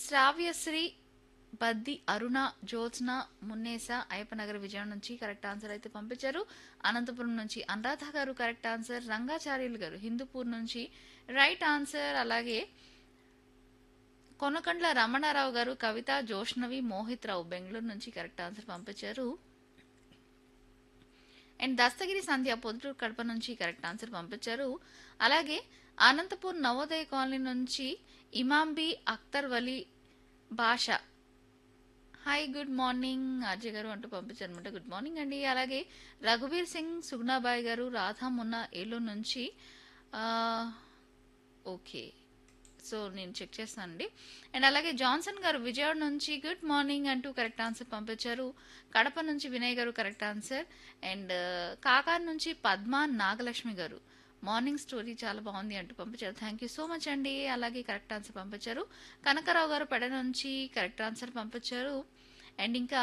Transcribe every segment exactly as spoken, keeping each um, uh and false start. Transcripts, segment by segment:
శ్రావ్యశ్రీ బద్ది అరుణ జ్యోత్స్న మున్నేస అయ్యప్పనగర్ విజయం నుంచి correct answer అయితే పంపించారు. అనంతపురం నుంచి అనురాధ గారు కరెక్ట్ ఆన్సర్. రంగాచార్యులు గారు హిందూపూర్ నుంచి రైట్ ఆన్సర్. అలాగే కొనకండ్ల రమణారావు గారు కవిత జోష్నవి మోహిత్ రావు బెంగళూరు నుంచి కరెక్ట్ ఆన్సర్ పంపించారు. అండ్ దస్తగిరి సంధ్య పొద్దుటూరు కడప నుంచి కరెక్ట్ ఆన్సర్ పంపించారు. అలాగే అనంతపూర్ నవోదయ కాలనీ నుంచి ఇమాంబి అఖ్తర్ వలీ భాష హాయ్ గుడ్ మార్నింగ్ అజయ్ గారు అంటూ పంపించారు అనమాట. గుడ్ మార్నింగ్ అండి. అలాగే రఘువీర్ సింగ్ సుగ్నాబాయ్ గారు రాధా మున్నా ఏలూరు నుంచి ఓకే సో నేను చెక్ చేస్తానండి. అండ్ అలాగే జాన్సన్ గారు విజయవాడ నుంచి గుడ్ మార్నింగ్ అంటూ కరెక్ట్ ఆన్సర్ పంపించారు. కడప నుంచి వినయ్ గారు కరెక్ట్ ఆన్సర్. అండ్ కాకార్ నుంచి పద్మ నాగలక్ష్మి గారు మార్నింగ్ స్టోరీ చాలా బాగుంది అంటూ పంపించారు. థ్యాంక్ యూ సో మచ్ అండి. అలాగే కరెక్ట్ ఆన్సర్ పంపించారు. కనకరావు గారు పెడ నుంచి కరెక్ట్ ఆన్సర్ పంపించారు. అండ్ ఇంకా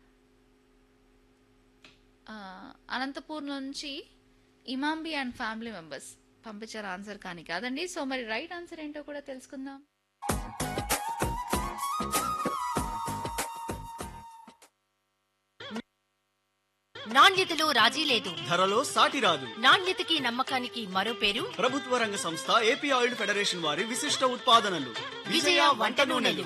అనంతపూర్ నుంచి ఇమాంబి అండ్ ఫ్యామిలీ మెంబర్స్ పంపించారు ఆన్సర్ కానీ కాదండి. సో మరి రైట్ ఆన్సర్ ఏంటో కూడా తెలుసుకుందాం. నాణ్యతలో రాజీ లేదు, ధరలో సాటి రాదు. నాణ్యతకి నమ్మకానికి మరో పేరు ప్రభుత్వ రంగ సంస్థ ఏపీ ఆయిల్ ఫెడరేషన్ వారి విశిష్ట ఉత్పాదనలు విజయ వంట నూనెలు.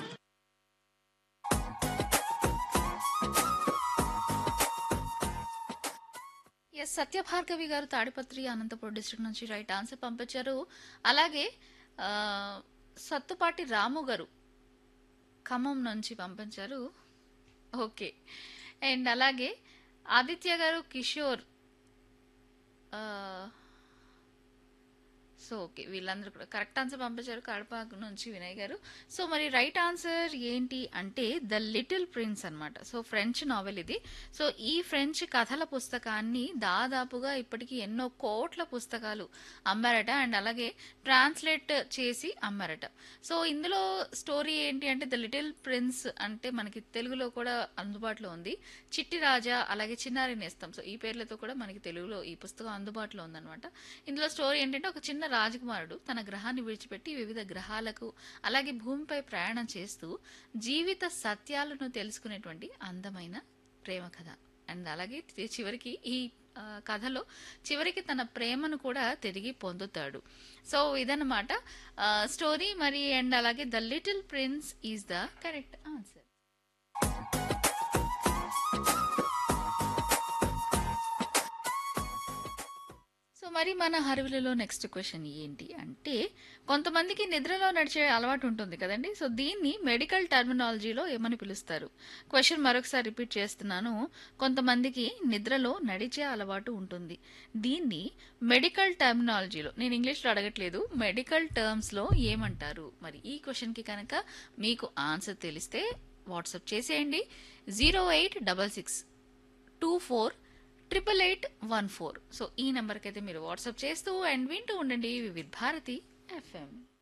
ఎస్ సత్యభార్గవి గారు తాడిపత్రి అనంతపురం డిస్ట్రిక్ట్ నుంచి రైట్ ఆన్సర్ పంపించారు. అలాగే సత్తుపాటి రాము గారు ఖమ్మం నుంచి పంపించారు. ఓకే. అండ్ అలాగే ఆదిత్య గారు కిషోర్ సో ఓకే వీళ్ళందరూ కూడా కరెక్ట్ ఆన్సర్ పంపించారు. కడప నుంచి వినయ్ గారు. సో మరి రైట్ ఆన్సర్ ఏంటి అంటే ద లిటిల్ ప్రిన్స్ అనమాట. సో ఫ్రెంచ్ నావెల్ ఇది. సో ఈ ఫ్రెంచ్ కథల పుస్తకాన్ని దాదాపుగా ఇప్పటికీ ఎన్నో కోట్ల పుస్తకాలు అమ్మారట. అండ్ అలాగే ట్రాన్స్లేట్ చేసి అమ్మారట. సో ఇందులో స్టోరీ ఏంటి అంటే ద లిటిల్ ప్రిన్స్ అంటే మనకి తెలుగులో కూడా అందుబాటులో ఉంది. చిట్టి రాజా అలాగే చిన్నారి నేస్తం. సో ఈ పేర్లతో కూడా మనకి తెలుగులో ఈ పుస్తకం అందుబాటులో ఉందన్నమాట. ఇందులో స్టోరీ ఏంటంటే ఒక చిన్న రాజకుమారుడు తన గ్రహాన్ని విడిచిపెట్టి వివిధ గ్రహాలకు అలాగే భూమిపై ప్రయాణం చేస్తూ జీవిత సత్యాలను తెలుసుకునేటువంటి అందమైన ప్రేమ కథ. అండ్ అలాగే చివరికి ఈ కథలో చివరికి తన ప్రేమను కూడా తిరిగి పొందుతాడు. సో ఇదన్నమాట స్టోరీ మరి. అండ్ అలాగే the little prince is the correct answer. So మరి మన హరివిలలో నెక్స్ట్ క్వశ్చన్ ఏంటి అంటే కొంతమందికి నిద్రలో నడిచే అలవాటు ఉంటుంది కదండి. సో దీన్ని మెడికల్ టర్మినాలజీలో ఏమని పిలుస్తారు? క్వశ్చన్ మరొకసారి రిపీట్ చేస్తున్నాను. కొంతమందికి నిద్రలో నడిచే అలవాటు ఉంటుంది. దీన్ని మెడికల్ టర్మినాలజీలో, నేను ఇంగ్లీష్లో అడగట్లేదు, మెడికల్ టర్మ్స్లో ఏమంటారు? మరి ఈ క్వశ్చన్కి కనుక మీకు ఆన్సర్ తెలిస్తే వాట్సాప్ చేసేయండి. Zero eight double six two four triple eight one four. So ఈ నెంబర్కి అయితే మీరు వాట్సాప్ చేస్తూ అండ్ వింటూ ఉండండి వివిధ భారతి ఎఫ్ఎం.